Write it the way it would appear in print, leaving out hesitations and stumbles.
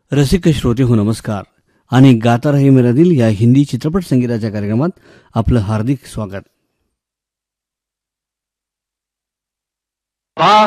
रसिक श्रोते हो नमस्कार आणि गाता रहे मेरा दिल या हिंदी चित्रपट संगीताच्या कार्यक्रमात आपलं हार्दिक स्वागत.